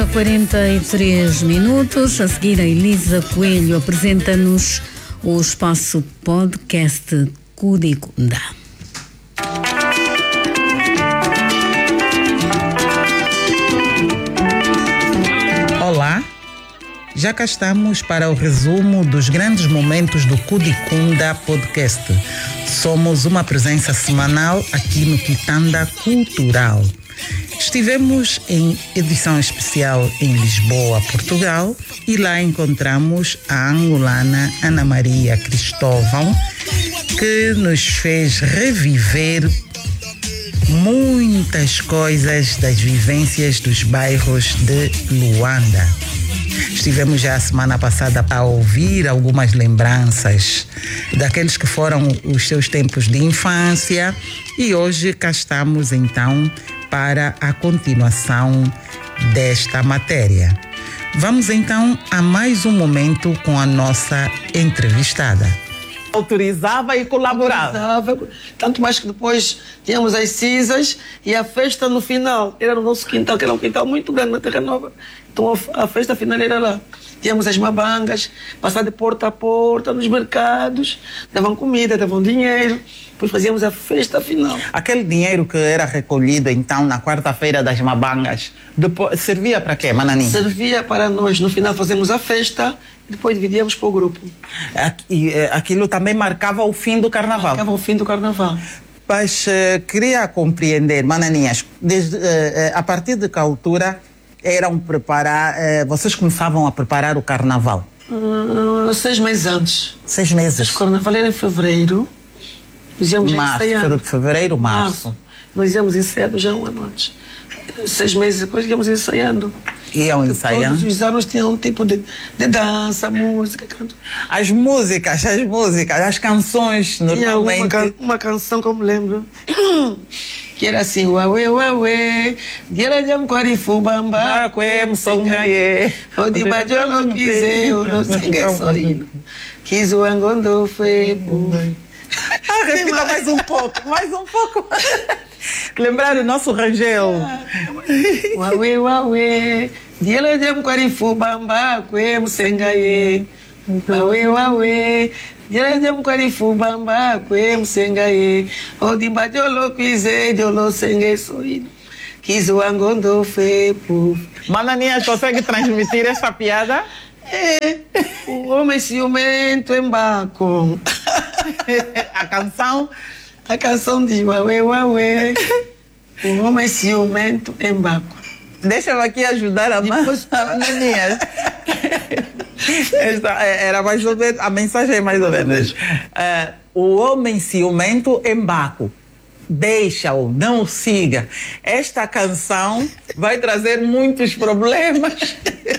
11h43. A seguir, a Elisa Coelho apresenta-nos o espaço podcast Cudicunda. Olá, já cá estamos para o resumo dos grandes momentos do Cudicunda Podcast. Somos uma presença semanal aqui no Quitanda Cultural. Estivemos em edição especial em Lisboa, Portugal, e lá encontramos a angolana Ana Maria Cristóvão, que nos fez reviver muitas coisas das vivências dos bairros de Luanda. Estivemos já a semana passada a ouvir algumas lembranças daqueles que foram os seus tempos de infância e hoje cá estamos então para a continuação desta matéria. Vamos então a mais um momento com a nossa entrevistada. Autorizava e colaborava. Tanto mais que depois tínhamos as cisas e a festa no final era no nosso quintal, que era um quintal muito grande na Terra Nova. Então a festa final era lá. Tínhamos as mabangas, passar de porta a porta nos mercados, davam comida, davam dinheiro, depois fazíamos a festa final. Aquele dinheiro que era recolhido então na quarta-feira das mabangas, depois, servia para quê, Mananinha? Servia para nós, no final fazemos a festa e depois dividíamos para o grupo. Aquilo também marcava o fim do carnaval? Marcava o fim do carnaval. Mas queria compreender, Mananinhas, a partir de que altura vocês começavam a preparar o carnaval? 6 meses antes. 6 meses? O carnaval era em fevereiro. Nós íamos ensaiando. Fevereiro, março. Nós íamos ensaiando já um ano antes. 6 meses depois íamos ensaiando. Iam ensaiando? Todos os anos tinham um tipo de dança, música, canto. As músicas, as canções, normalmente. Tinha uma canção que eu me lembro. Que era assim, uauê, uauê, diera de amquarifu bamba, quem sonhaye, o de bajolo quiseu, não sei sorrindo, quis o angondo febu. Repita mais um pouco. Lembrar o nosso Rangel. Uauê, uauê, diera de amquarifu bamba, quem sonhaye, uauê, uauê. Jerejam kwarifu bamba kwe msengaye odi bajolo kwize jolo senge soido kizo angondo fepo. Mananinha, consegue transmitir essa piada? O homem ciumento embarcou. A canção de uauê, uauê. O homem ciumento embarcou. Deixa-me aqui ajudar a Mananinha. Esta era mais ou menos, a mensagem é mais ou menos. O homem ciumento embarco. Deixa-o, não o siga. Esta canção vai trazer muitos problemas.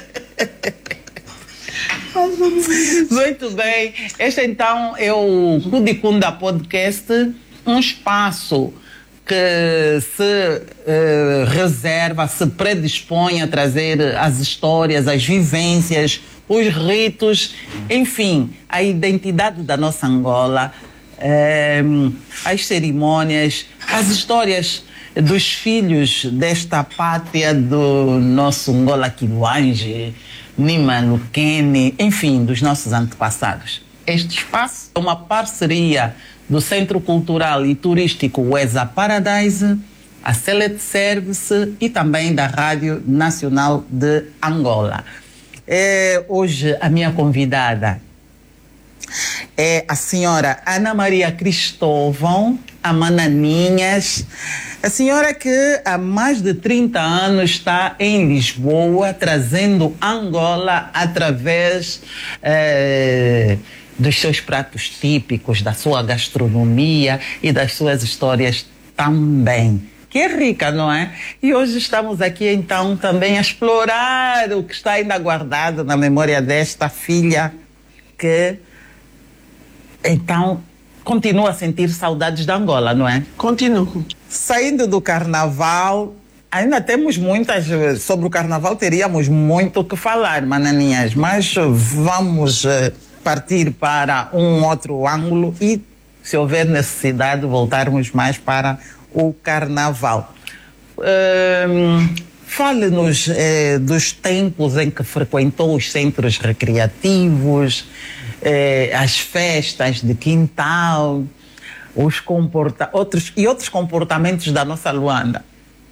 Muito bem. Este então é o Cudicunda Podcast, um espaço que se reserva, se predispõe a trazer as histórias, as vivências, os ritos, enfim, a identidade da nossa Angola, as cerimônias, as histórias dos filhos desta pátria do nosso Angola Quiluange, Nima Lukene, enfim, dos nossos antepassados. Este espaço é uma parceria do Centro Cultural e Turístico Weza Paradise, a Select Service e também da Rádio Nacional de Angola. Hoje a minha convidada é a senhora Ana Maria Cristóvão, a Mananinhas, a senhora que há mais de 30 anos está em Lisboa, trazendo Angola através dos seus pratos típicos, da sua gastronomia e das suas histórias também. Que é rica, não é? E hoje estamos aqui, então, também a explorar o que está ainda guardado na memória desta filha que, então, continua a sentir saudades da Angola, não é? Continuo. Saindo do carnaval, ainda temos muitas... Sobre o carnaval teríamos muito o que falar, Mananinhas, mas vamos partir para um outro ângulo e, se houver necessidade, voltarmos mais para o carnaval. Fale-nos dos tempos em que frequentou os centros recreativos, as festas de quintal, outros comportamentos da nossa Luanda.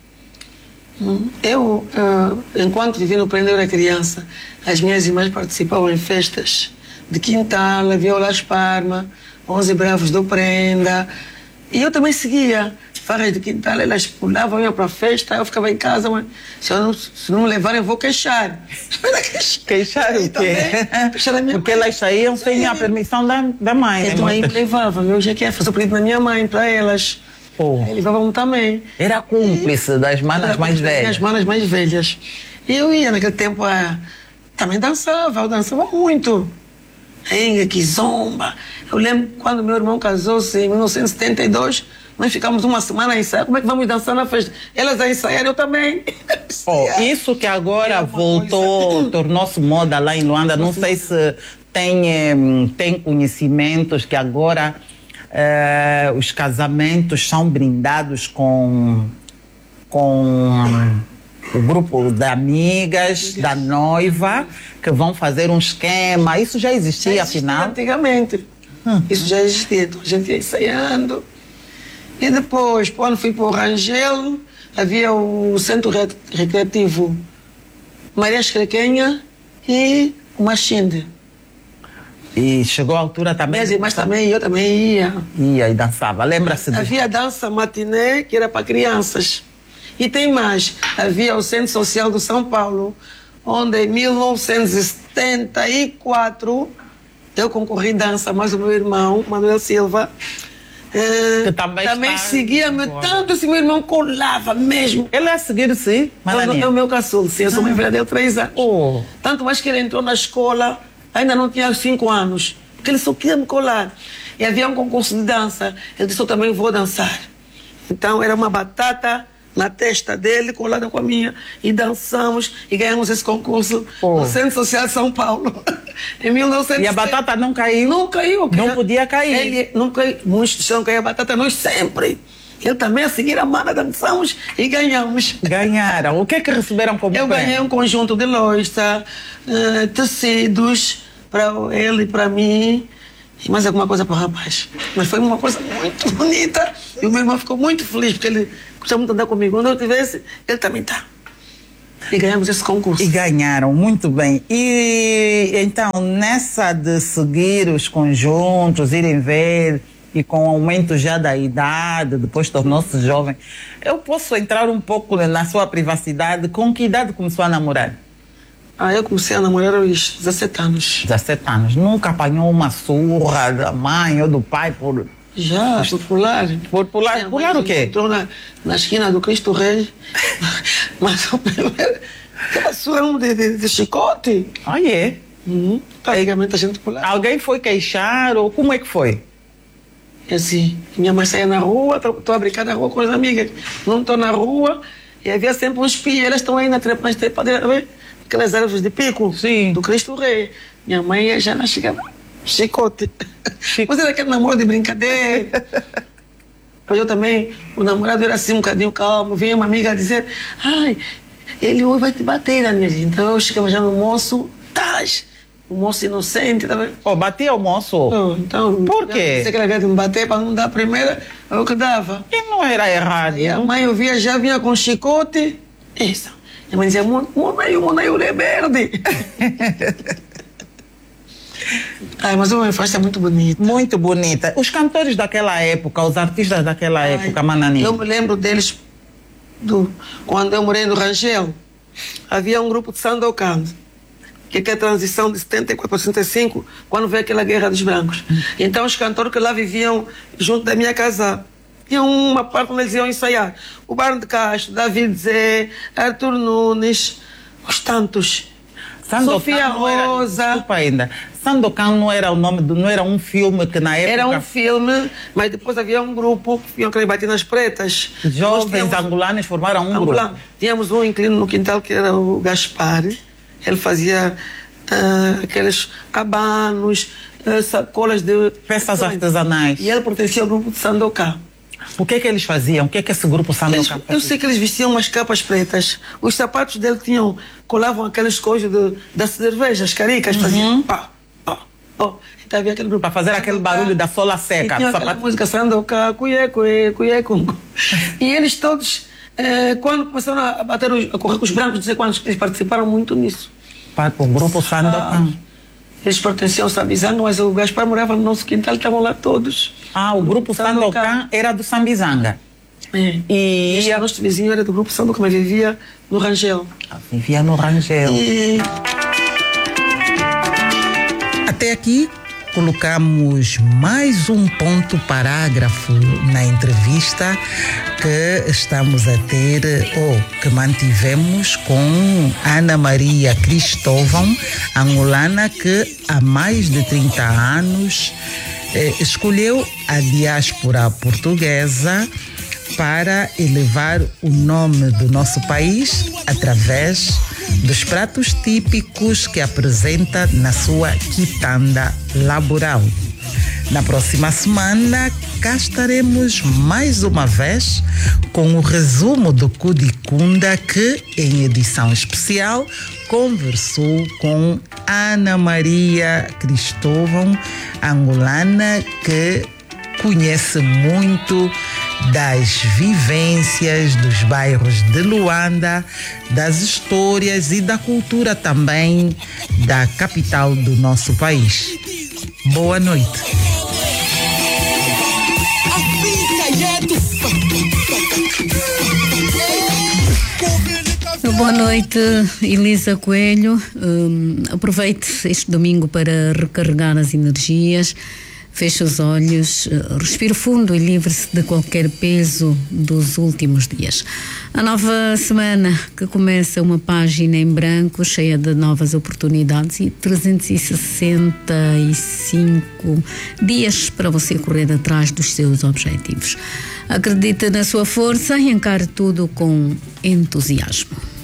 Eu, enquanto vivi no Prendeu era criança, as minhas irmãs participavam em festas de quintal, havia o Las Parma, 11 Bravos do Prenda, e eu também seguia farras de quintal, elas pulavam, iam para a festa, eu ficava em casa, mas se não me levarem eu vou queixar. Queixar o quê? Queixar a minha Porque mãe. elas saíam sem a permissão da mãe. Então aí me levavam, eu já queria fazer o pedido da minha mãe para elas. Aí levavam também. Era cúmplice das manas mais velhas. As manas mais velhas. E eu ia naquele tempo, também dançava, eu dançava muito. Ainda que zomba. Eu lembro quando meu irmão casou-se em 1972, nós ficamos uma semana a ensaiar. Como é que vamos dançar na festa? Elas a ensaiar, eu também. Isso que agora voltou, tornou-se moda lá em Luanda. Não sei se tem conhecimentos que agora os casamentos são brindados com o grupo de amigas da noiva que vão fazer um esquema. Isso já existia, afinal? Antigamente. Isso já existia. Então a gente ia ensaiando. E depois, quando fui para o Rangel, havia o Centro Recreativo Maria Escrequenha e o Machinde. E chegou a altura também? Minhas irmãs também, eu também ia. Ia e dançava. Lembra-se disso? Havia dança matiné, que era para crianças. E tem mais. Havia o Centro Social do São Paulo, onde em 1974 eu concorri dança, mas o meu irmão, Manuel Silva, que também seguia-me tanto, assim, meu irmão colava mesmo. Ele ia seguir-se? É o meu caçulo, sim, eu sou uma filha dele 3 anos. Tanto mais que ele entrou na escola, ainda não tinha 5 anos, porque ele só queria me colar. E havia um concurso de dança, ele disse, eu também vou dançar. Então era uma batata na testa dele, colada com a minha, e dançamos e ganhamos esse concurso no Centro Social de São Paulo. Em 1970. E a batata não caiu? Não caiu. Não podia cair. Ele não caiu. Muitos disseram que a batata, nós sempre. Ele também, a seguir a mana, dançamos e ganhamos. Ganharam. O que é que receberam como prêmio? Eu ganhei um conjunto de louça, tecidos para ele e para mim, e mais alguma coisa para o rapaz. Mas foi uma coisa muito bonita. E o meu irmão ficou muito feliz, porque ele gostava muito de andar comigo. Quando eu tivesse, ele também está. E ganhamos esse concurso. E ganharam, muito bem. E então, nessa de seguir os conjuntos, irem ver, e com o aumento já da idade, depois tornou-se jovem, eu posso entrar um pouco na sua privacidade? Com que idade começou a namorar? Eu comecei a namorar aos 17 anos. 17 anos. Nunca apanhou uma surra da mãe ou do pai por... Já, por pular. Por pular? Pular o quê? Entrou na esquina do Cristo Rei. Mas o primeiro... Aquela surra de chicote. É? Praticamente a gente pulava. Alguém foi queixar ou como é que foi? Assim, minha mãe saía na rua, estou a brincar na rua com as amigas. Não estou na rua e havia sempre uns pias. Elas estão aí na trepadeira, aquelas árvores de pico. Sim. Do Cristo Rei. Minha mãe já não chegava. Chicote. Mas era aquele namoro de brincadeira. Mas eu também, o namorado era assim um bocadinho calmo. Vinha uma amiga dizer, ele hoje vai te bater, Daniel. Então eu chegava já no moço, o moço inocente. Batia o moço? Então, por quê? Você queria me bater para não dar a primeira, eu que dava. E não era errado. E a mãe eu via, já vinha com chicote. Isso. E a mãe dizia, Monaio rebelde. Mas uma infância muito bonita. Muito bonita. Os cantores daquela época, os artistas daquela época, Manani. Eu me lembro deles, quando eu morei no Rangel, havia um grupo de Sandokan, que é a transição de 74 para 65, quando veio aquela guerra dos brancos. Então os cantores que lá viviam junto da minha casa, tinha uma parte onde eles iam ensaiar. O Barão de Castro, David Zé, Arthur Nunes, os tantos. Sofia Rosa. Desculpa ainda. Sandokan não era o nome, não era um filme que na época... Era um filme, mas depois havia um grupo que iam querer bater nas pretas. Jovens angolanos formaram um grupo. Tínhamos um inclino no quintal que era o Gaspar. Ele fazia aqueles abanos, sacolas de... Peças artesanais. E ele pertencia ao grupo de Sandokan. O que é que eles faziam? O que é que esse grupo Sandokan fazia? Eu sei que eles vestiam umas capas pretas. Os sapatos dele colavam aquelas coisas da cerveja, as caricas, faziam pá, pá, pá. Então havia aquele grupo. Para fazer aquele barulho da sola seca. E tinha aquela música Sandokan, cuié, cuié, cuié, kungo. E eles todos, quando começaram a correr com os brancos, não sei quantos, eles participaram muito nisso. O grupo Sandokan. Eles pertenciam ao Sambizanga, mas o Gaspar morava no nosso quintal, estavam lá todos. O grupo Sandokan era do Sambizanga. E o nosso vizinho era do grupo Sandokan, mas vivia no Rangel. Vivia no Rangel. Até aqui, colocamos mais um ponto parágrafo na entrevista que estamos a ter, ou que mantivemos com Ana Maria Cristóvão, angolana que há mais de 30 anos escolheu a diáspora portuguesa para elevar o nome do nosso país através dos pratos típicos que apresenta na sua quitanda laboral. Na próxima semana, cá estaremos mais uma vez com o resumo do Kudikunda, que, em edição especial, conversou com Ana Maria Cristóvão, angolana, que conhece muito das vivências dos bairros de Luanda, das histórias e da cultura também da capital do nosso país. Boa noite. Boa noite, Elisa Coelho. Aproveite este domingo para recarregar as energias. Feche os olhos, respire fundo e livre-se de qualquer peso dos últimos dias. A nova semana que começa uma página em branco, cheia de novas oportunidades e 365 dias para você correr atrás dos seus objetivos. Acredite na sua força e encare tudo com entusiasmo.